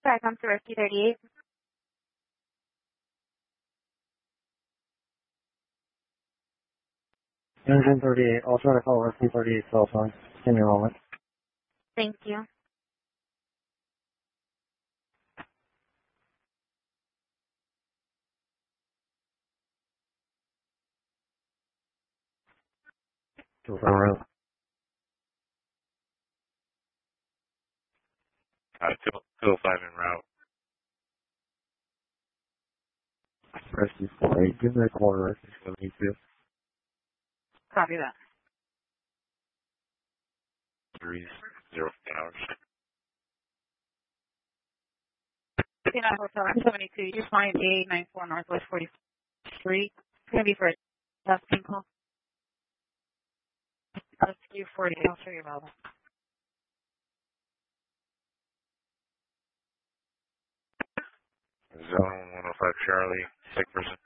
Back on to Rescue 38. Engine 38, I'll try to call Rescue 38 cell phone. Give me a moment. Thank you. Two for route. 205 en route. Rescue 48, give me a call to Rescue 72. Copy that. 30 hours. 59 Hotel 72, you're flying A94 Northwest 40th Street. It's going to be for a testing call. Rescue 48, I'll show you about it. Zone 105 Charlie, sick person.